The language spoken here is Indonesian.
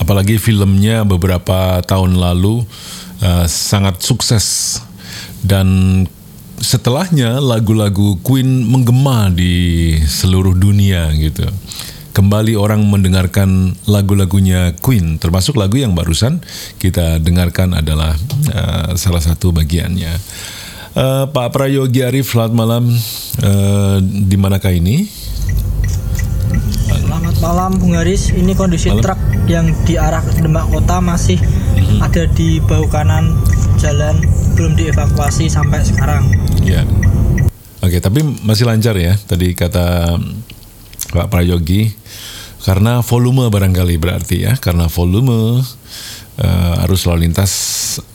Apalagi filmnya beberapa tahun lalu sangat sukses, dan setelahnya lagu-lagu Queen menggema di seluruh dunia gitu. Kembali orang mendengarkan lagu-lagunya Queen, termasuk lagu yang barusan kita dengarkan adalah salah satu bagiannya. Pak Prayogi Arif, selamat malam. Di manakah ini? Selamat malam Bung Haris. Ini kondisi truk yang diarah ke Demak Kota masih ada di bahu kanan jalan, belum dievakuasi sampai sekarang. Ya. Oke, tapi masih lancar ya. Tadi kata Pak Prayogi, karena volume barangkali berarti ya, karena volume arus lalu lintas